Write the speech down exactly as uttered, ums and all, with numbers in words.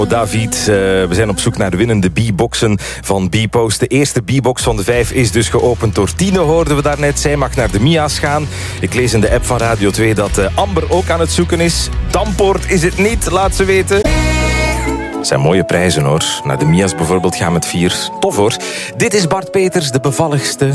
David, uh, we zijn op zoek naar de winnende B-boxen van B-Post. De eerste B-box van de vijf is dus geopend door Tine, hoorden we daarnet. Zij mag naar de Mia's gaan. Ik lees in de app van Radio twee dat uh, Amber ook aan het zoeken is. Dampoort is het niet, laat ze weten. Het zijn mooie prijzen hoor. Naar de Mia's bijvoorbeeld gaan met vier. Tof hoor. Dit is Bart Peters, de bevalligste.